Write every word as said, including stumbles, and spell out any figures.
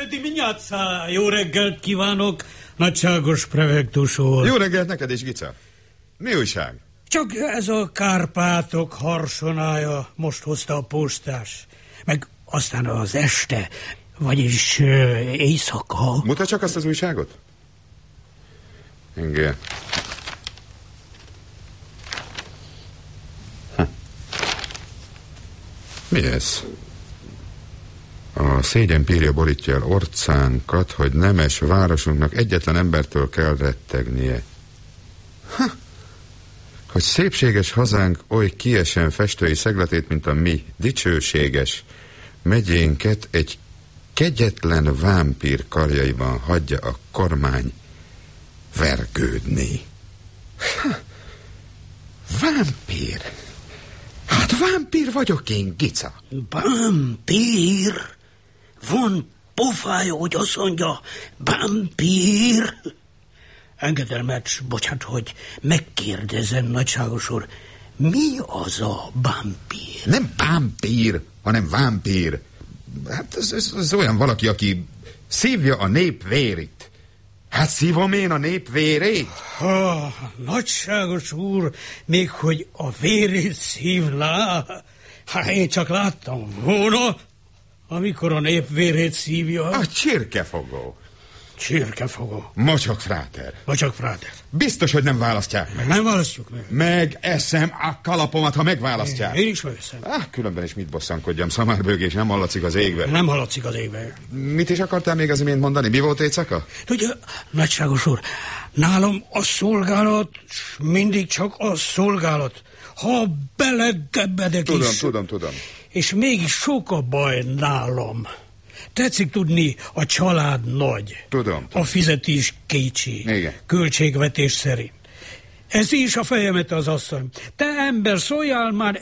Diminyátszá, jó reggelt kívánok, nagyságos prefektus úr. Jó reggelt neked is, Gica. Mi újság? Csak ez a Kárpátok harsonája most hozta a postás. Meg aztán az este, vagyis uh, éjszaka. Mutat csak azt az újságot. Igen. Hm. Mi ez? A szégyen pírja borítja el orcánkat, hogy nemes városunknak egyetlen embertől kell rettegnie. Ha. Hogy szépséges hazánk oly kiesen festői szegletét, mint a mi dicsőséges megyénket egy kegyetlen vámpír karjaiban hagyja a kormány vergődni. Ha. Vámpír? Hát vámpír vagyok én, Gica. Vámpír? Van pofája, hogy azt mondja, vámpír? Engedelmet, bocsánat, hogy megkérdezem, nagyságos úr, mi az a vámpír? Nem vámpír, hanem vámpír. Hát ez, ez, ez olyan valaki, aki szívja a nép vérét. Hát szívom én a nép vérét? Ha, nagyságos úr, még hogy a vérét szívná, hát én csak láttam volna, amikor a nép vérét szívja. A csirkefogó. Csirkefogó. Mocsok fráter. Mocsok fráter. Biztos, hogy nem választják meg. Nem választjuk meg. Megeszem a kalapomat, ha megválasztják. Én is megeszem. Ah, különben is mit bosszankodjam, szamárbőgés nem hallatszik az égbe. Nem hallatszik az égbe. Mit is akartál még az imént mondani? Mi volt éjszaka? Tudja, nagyságos úr, nálam a szolgálat, mindig csak a szolgálat. Ha belegebedek Tudom, is. tudom, tudom. És mégis sok a baj nálam. Tetszik tudni, a család nagy. Tudom. tudom. A fizetés kicsi. Igen. Költségvetés szerint. Ez is a fejemet az asszony. Te ember, szóljál már